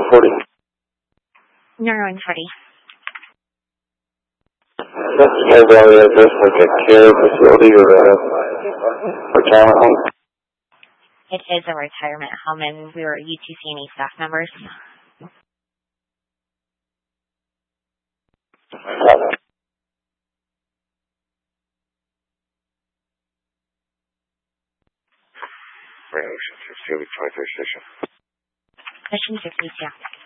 140. Number 140. That's the mobile address, like a care facility or a retirement home? It is a retirement home, and we were UTC&E staff members. Ocean 62, 23 station. Mission 62.